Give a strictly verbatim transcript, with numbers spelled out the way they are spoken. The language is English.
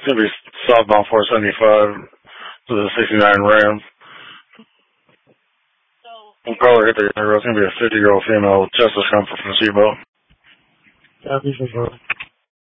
gonna be southbound four seventy-five to the sixty-nine Ram. We'll probably hit the area. It's gonna be a fifty-year-old female with chest discomfort from the seatbelt. Copy for sure.